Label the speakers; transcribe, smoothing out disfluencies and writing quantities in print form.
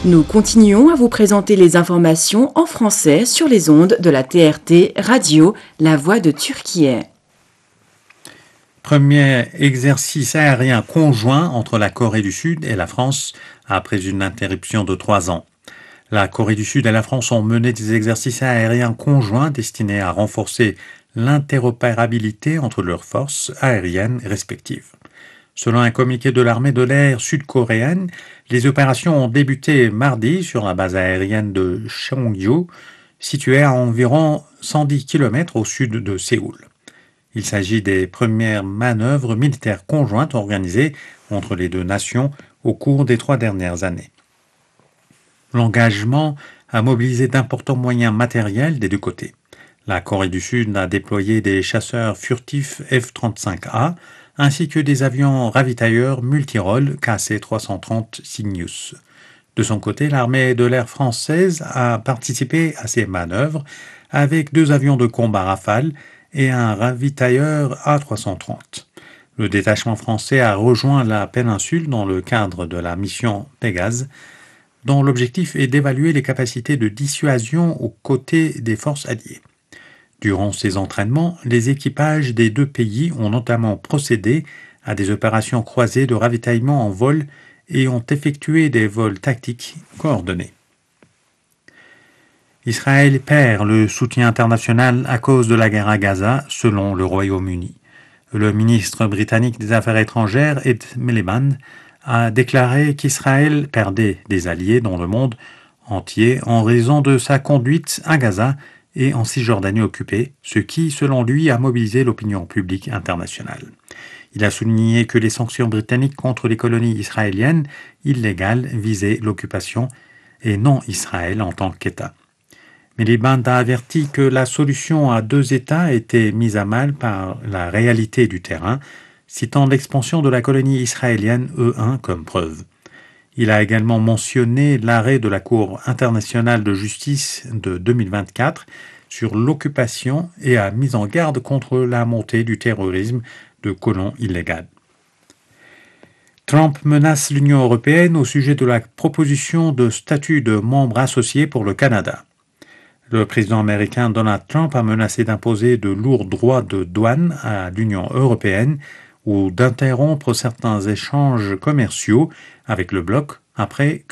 Speaker 1: Nous continuons à vous présenter les informations en français sur les ondes de la TRT Radio, La Voix de Turquie.
Speaker 2: Premier exercice aérien conjoint entre la Corée du Sud et la France après une interruption de 3 ans. La Corée du Sud et la France ont mené des exercices aériens conjoints destinés à renforcer l'interopérabilité entre leurs forces aériennes respectives. Selon un communiqué de l'armée de l'air sud-coréenne, les opérations ont débuté mardi sur la base aérienne de Cheongju, située à environ 110 km au sud de Séoul. Il s'agit des premières manœuvres militaires conjointes organisées entre les deux nations au cours des 3 dernières années. L'engagement a mobilisé d'importants moyens matériels des deux côtés. La Corée du Sud a déployé des chasseurs furtifs F-35A ainsi que des avions ravitailleurs multirôles KC-330 Cygnus. De son côté, l'armée de l'air française a participé à ces manœuvres avec 2 avions de combat Rafale et un ravitailleur A330. Le détachement français a rejoint la péninsule dans le cadre de la mission Pégase, dont l'objectif est d'évaluer les capacités de dissuasion aux côtés des forces alliées. Durant ces entraînements, les équipages des 2 pays ont notamment procédé à des opérations croisées de ravitaillement en vol et ont effectué des vols tactiques coordonnés. Israël perd le soutien international à cause de la guerre à Gaza, selon le Royaume-Uni. Le ministre britannique des Affaires étrangères, Ed Miliband, a déclaré qu'Israël perdait des alliés dans le monde entier en raison de sa conduite à Gaza et en Cisjordanie occupée, ce qui, selon lui, a mobilisé l'opinion publique internationale. Il a souligné que les sanctions britanniques contre les colonies israéliennes illégales visaient l'occupation et non Israël en tant qu'État. Miliband a averti que la solution à 2 États était mise à mal par la réalité du terrain, citant l'expansion de la colonie israélienne E1 comme preuve. Il a également mentionné l'arrêt de la Cour internationale de justice de 2024 sur l'occupation et a mis en garde contre la montée du terrorisme de colons illégaux. Trump menace l'Union européenne au sujet de la proposition de statut de membre associé pour le Canada. Le président américain Donald Trump a menacé d'imposer de lourds droits de douane à l'Union européenne ou d'interrompre certains échanges commerciaux avec le bloc après